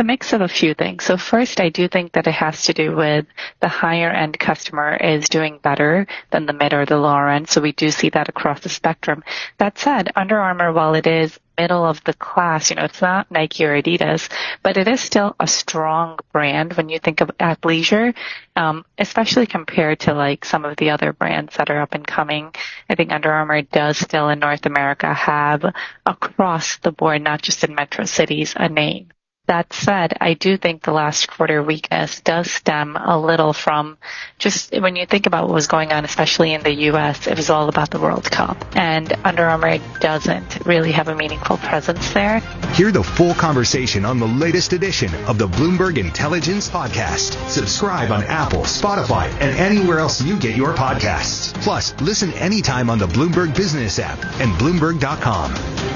a mix of a few things. So first, I do think that it has to do with the higher end customer is doing better than the mid or the lower end. So we do see that across the spectrum. That said, Under Armour, while it is middle of the class, it's not Nike or Adidas, but it is still a strong brand when you think of athleisure, especially compared to like some of the other brands that are up and coming. I think Under Armour does still in North America have across the board, not just in metro cities, a name. That said, I do think the last quarter weakness does stem a little from just when you think about what was going on, especially in the U.S., it was all about the World Cup. And Under Armour doesn't really have a meaningful presence there. Hear the full conversation on the latest edition of the Bloomberg Intelligence Podcast. Subscribe on Apple, Spotify, and anywhere else you get your podcasts. Plus, listen anytime on the Bloomberg Business app and Bloomberg.com.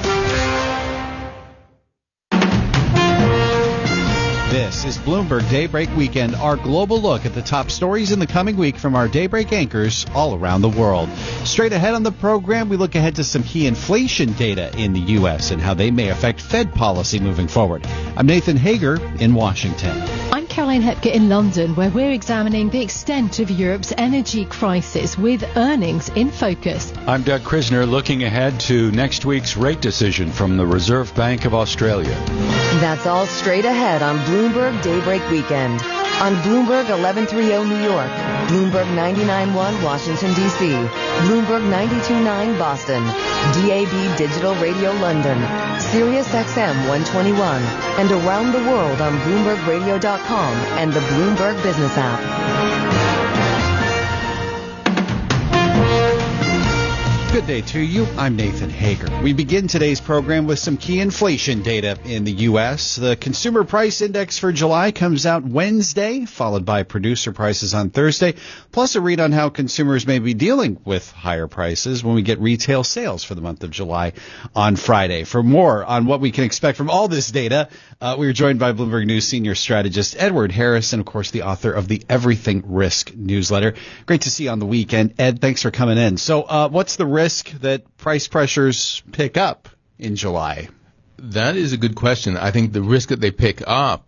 This is Bloomberg Daybreak Weekend, our global look at the top stories in the coming week from our Daybreak anchors all around the world. Straight ahead on the program, we look ahead to some key inflation data in the U.S. and how they may affect Fed policy moving forward. I'm Nathan Hager in Washington. I'm Caroline Hepker in London, where we're examining the extent of Europe's energy crisis with earnings in focus. I'm Doug Krisner, looking ahead to next week's rate decision from the Reserve Bank of Australia. That's all straight ahead on Bloomberg Daybreak Weekend. On Bloomberg 1130 New York, Bloomberg 99.1 Washington, D.C., Bloomberg 92.9 Boston, DAB Digital Radio London, Sirius XM 121, and around the world on BloombergRadio.com and the Bloomberg Business app. Good day to you. I'm Nathan Hager. We begin today's program with some key inflation data in the U.S. The Consumer Price Index for July comes out Wednesday, followed by producer prices on Thursday, plus a read on how consumers may be dealing with higher prices when we get retail sales for the month of July on Friday. For more on what we can expect from all this data, we are joined by Bloomberg News senior strategist Edward Harris and, of course, the author of the Everything Risk newsletter. Great to see you on the weekend. Ed, thanks for coming in. So what's the risk that price pressures pick up in July? That is a good question. I think the risk that they pick up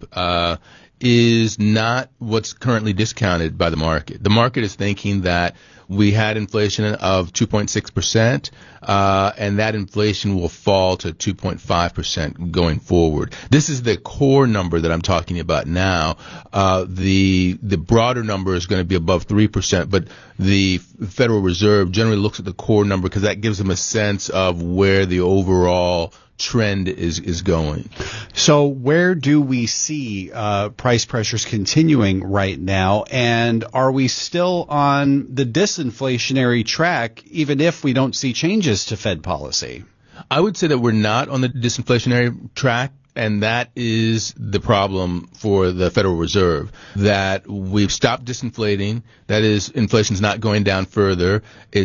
is not what's currently discounted by the market. The market is thinking that we had inflation of 2.6%, and that inflation will fall to 2.5% going forward. This is the core number that I'm talking about now. The broader number is going to be above 3%, but the Federal Reserve generally looks at the core number because that gives them a sense of where the overall trend is going. So where do we see price pressures continuing right now? And are we still on the disinflationary track, even if we don't see changes to Fed policy? I would say that we're not on the disinflationary track. And that is the problem for the Federal Reserve, that we've stopped disinflating. That is, inflation's not going down further.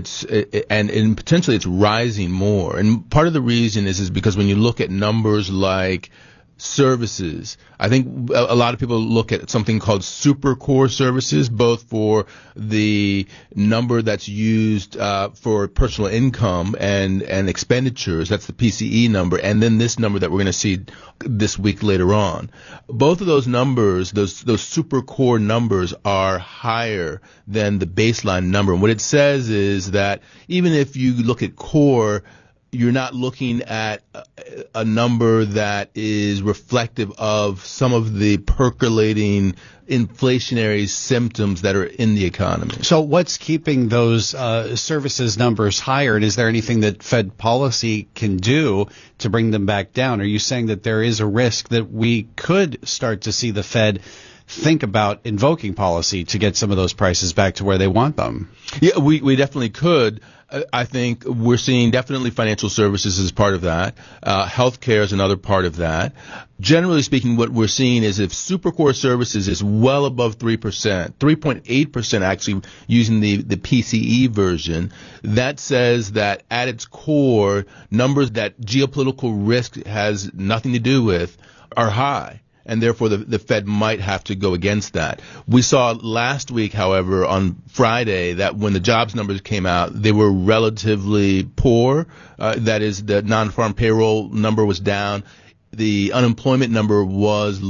And potentially it's rising more. And part of the reason is because when you look at numbers like services, I think a lot of people look at something called super core services, both for the number that's used for personal income and expenditures. That's the PCE number, and then this number that we're going to see this week later on. Both of those numbers, those super core numbers, are higher than the baseline number. And what it says is that even if you look at core, you're not looking at a number that is reflective of some of the percolating inflationary symptoms that are in the economy. So what's keeping those services numbers higher? And is there anything that Fed policy can do to bring them back down? Are you saying that there is a risk that we could start to see the Fed think about invoking policy to get some of those prices back to where they want them? Yeah, we definitely could. I think we're seeing definitely financial services as part of that. Healthcare is another part of that. Generally speaking, what we're seeing is if supercore services is well above 3%, 3.8% actually using the PCE version, that says that at its core, numbers that geopolitical risk has nothing to do with are high. And therefore, the Fed might have to go against that. We saw last week, however, on Friday, that when the jobs numbers came out, they were relatively poor. That is, the non-farm payroll number was down. The unemployment number was